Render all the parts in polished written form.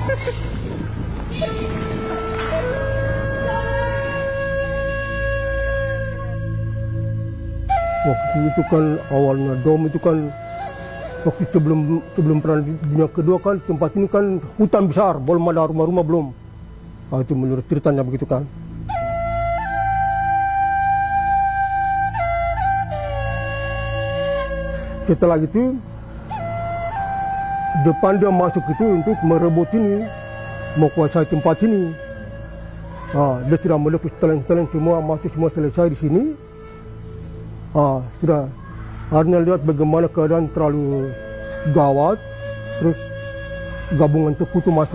Waktu itu kan awalnya dom itu kan waktu sebelum perang dunia kedua kan tempat ini kan hutan besar, belum ada rumah-rumah belum. Nah, itu menurut ceritanya begitu kan. Setelah itu depan dia masuk itu untuk merebut ini, mau kuasai tempat ini. Nah, dia sudah melepas talent semua, masuk semua selesai di sini. Sudah akhirnya lihat bagaimana keadaan terlalu gawat, terus gabungan Sekutu masuk.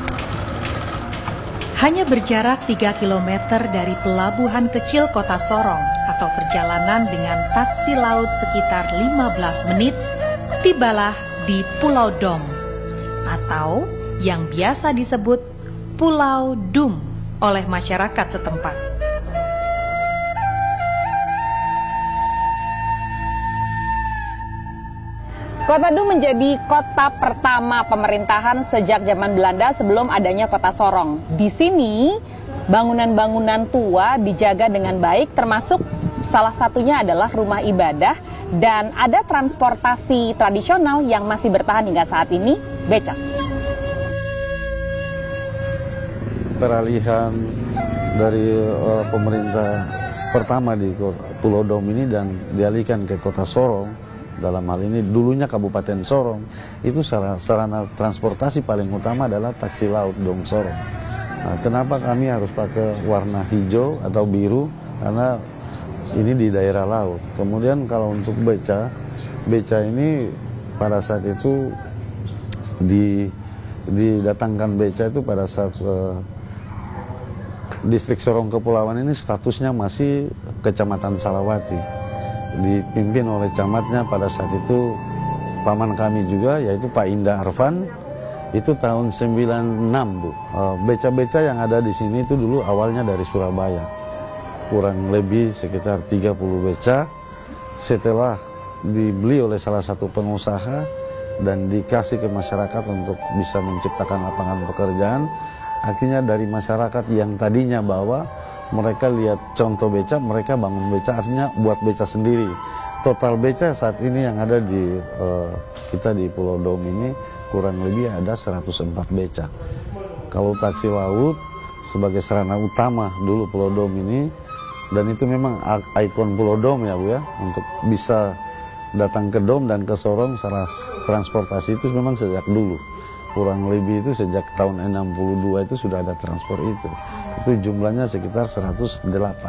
Hanya berjarak 3 km dari pelabuhan kecil kota Sorong atau perjalanan dengan taksi laut sekitar 15 menit, tibalah di Pulau Dom atau yang biasa disebut Pulau Dum oleh masyarakat setempat. Kota Dum menjadi kota pertama pemerintahan sejak zaman Belanda sebelum adanya kota Sorong. Di sini, bangunan-bangunan tua dijaga dengan baik, termasuk salah satunya adalah rumah ibadah, dan ada transportasi tradisional yang masih bertahan hingga saat ini, becak. Peralihan dari pemerintah pertama di Pulau Dom ini dan dialihkan ke kota Sorong, dalam hal ini dulunya Kabupaten Sorong, itu sarana transportasi paling utama adalah taksi laut Dom Sorong. Nah, kenapa kami harus pakai warna hijau atau biru? Karena ini di daerah laut. Kemudian kalau untuk beca ini pada saat itu didatangkan beca itu pada saat distrik Sorong Kepulauan ini statusnya masih Kecamatan Salawati, dipimpin oleh camatnya pada saat itu paman kami juga, yaitu Pak Indah Arfan. Itu tahun 96, Bu. Beca-beca yang ada di sini itu dulu awalnya dari Surabaya, kurang lebih sekitar 30 beca. Setelah dibeli oleh salah satu pengusaha dan dikasih ke masyarakat untuk bisa menciptakan lapangan pekerjaan, akhirnya dari masyarakat yang tadinya bawa, mereka lihat contoh beca, mereka bangun beca, artinya buat beca sendiri. Total beca saat ini yang ada di kita di Pulau Dom ini kurang lebih ada 104 beca. Kalau taksi laut sebagai sarana utama dulu Pulau Dom ini, dan itu memang ikon Pulau Dom ya Bu ya, untuk bisa datang ke Dom dan ke Sorong secara transportasi itu memang sejak dulu. Kurang lebih itu sejak tahun 62 itu sudah ada transport itu. Itu jumlahnya sekitar 108.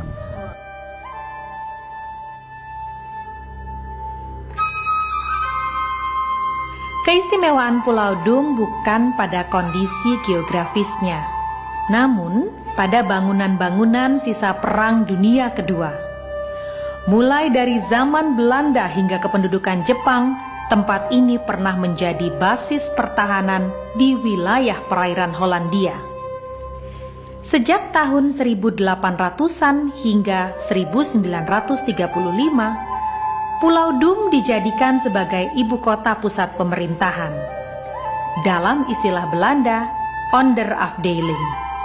Keistimewaan Pulau Dum bukan pada kondisi geografisnya, namun pada bangunan-bangunan sisa Perang Dunia Kedua. Mulai dari zaman Belanda hingga kependudukan Jepang, tempat ini pernah menjadi basis pertahanan di wilayah perairan Hollandia. Sejak tahun 1800-an hingga 1935, Pulau Dum dijadikan sebagai ibu kota pusat pemerintahan. Dalam istilah Belanda, onderafdeling.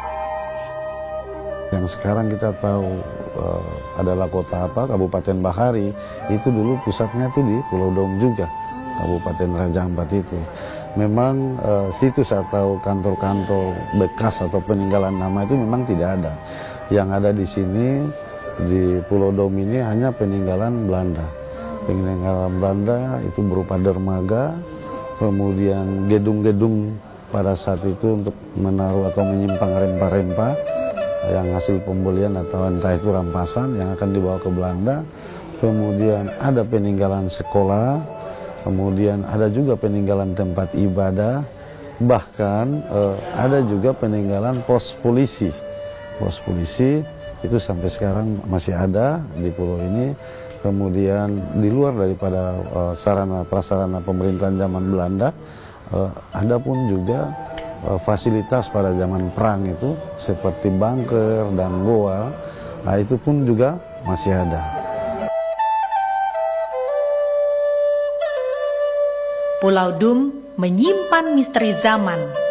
Yang sekarang kita tahu adalah kota apa, Kabupaten Bahari, itu dulu pusatnya tuh di Pulau Dom juga. Kabupaten Raja Ampat itu. Memang situs atau kantor-kantor bekas atau peninggalan nama itu memang tidak ada. Yang ada di sini di Pulau Dom ini hanya peninggalan Belanda. Peninggalan Belanda itu berupa dermaga, kemudian gedung-gedung pada saat itu untuk menaruh atau menyimpan rempah-rempah yang hasil pembelian atau entah itu rampasan yang akan dibawa ke Belanda. Kemudian ada peninggalan sekolah, kemudian ada juga peninggalan tempat ibadah, bahkan ada juga peninggalan pos polisi. Pos polisi itu sampai sekarang masih ada di pulau ini. Kemudian di luar daripada sarana prasarana pemerintahan zaman Belanda, ada pun juga fasilitas pada zaman perang itu seperti bunker dan goa, nah itu pun juga masih ada. Pulau Dum menyimpan misteri zaman